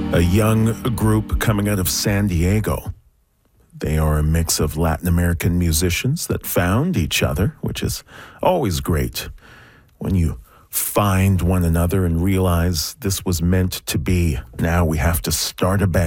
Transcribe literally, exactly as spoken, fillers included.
a young group coming out of San Diego. They are a mix of Latin American musicians that found each other, which is always great when you find one another and realize this was meant to be. Now we have to start a band.